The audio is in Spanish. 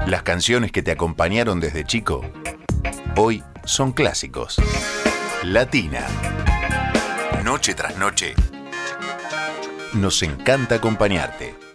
Las canciones que te acompañaron desde chico, hoy son clásicos. Latina. Noche tras noche, nos encanta acompañarte.